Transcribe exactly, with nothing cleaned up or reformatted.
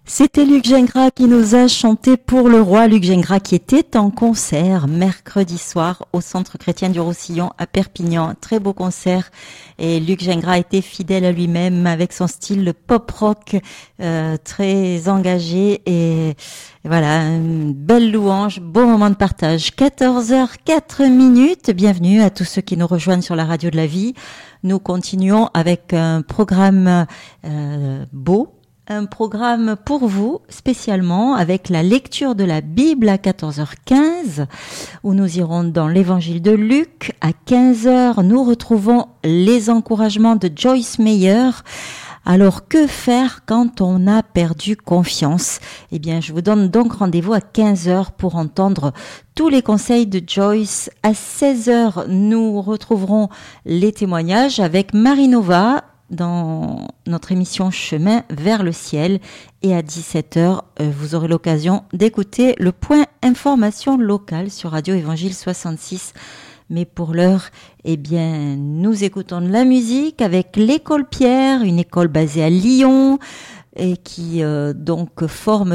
C'était Luc Gingras qui nous a chanté Pour le roi. Luc Gingras qui était en concert mercredi soir au Centre chrétien du Roussillon à Perpignan. Très beau concert. Et Luc Gingras était fidèle à lui-même avec son style pop-rock euh, très engagé. Et voilà, une belle louange, beau moment de partage. quatorze heures quatre minutes. Bienvenue à tous ceux qui nous rejoignent sur la radio de la vie. Nous continuons avec un programme euh, beau. Un programme pour vous spécialement avec la lecture de la Bible à quatorze heures quinze où nous irons dans l'évangile de Luc. À quinze heures, nous retrouvons les encouragements de Joyce Meyer. Alors, que faire quand on a perdu confiance? Eh bien, je vous donne donc rendez-vous à quinze heures pour entendre tous les conseils de Joyce. À seize heures, nous retrouverons les témoignages avec Marinova dans notre émission Chemin vers le ciel. Et à dix-sept heures, euh, vous aurez l'occasion d'écouter le point information locale sur Radio Évangile soixante-six. Mais pour l'heure, eh bien, nous écoutons de la musique avec l'école Pierre, une école basée à Lyon et qui euh, donc forme